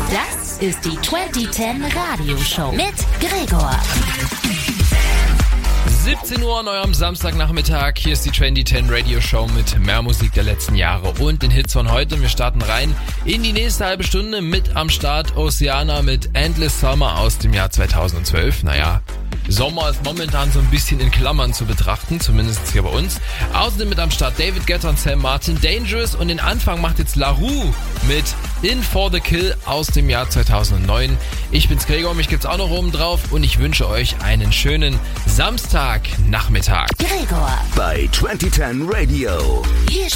Das ist die 2010 Radioshow mit Gregor. 17 Uhr an eurem Samstagnachmittag. Hier ist die 2010 Radio Show mit mehr Musik der letzten Jahre und den Hits von heute. Wir starten rein in die nächste halbe Stunde mit am Start Oceana mit Endless Summer aus dem Jahr 2012. Naja, Sommer ist momentan so ein bisschen in Klammern zu betrachten, zumindest hier bei uns. Außerdem mit am Start David Guetta und Sam Martin, Dangerous, und den Anfang macht jetzt La Roux mit In For The Kill aus dem Jahr 2009. Ich bin's Gregor, mich gibt's auch noch oben drauf und ich wünsche euch einen schönen Samstagnachmittag. Gregor bei 2010 Radio. Hier